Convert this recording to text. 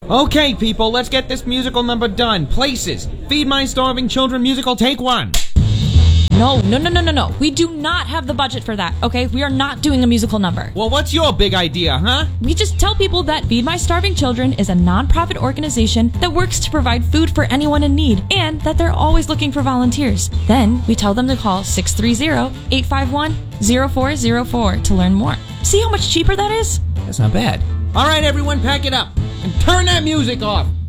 Okay, people, let's get this musical number done. Places. Feed My Starving Children musical, take one. No. We do not have the budget for that, okay? We are not doing a musical number. Well, what's your big idea, huh? We just tell people that Feed My Starving Children is a non-profit organization that works to provide food for anyone in need, and that they're always looking for volunteers. Then we tell them to call 630-851-0404 to learn more. See how much cheaper that is? That's not bad. All right, everyone, pack it up and turn that music off.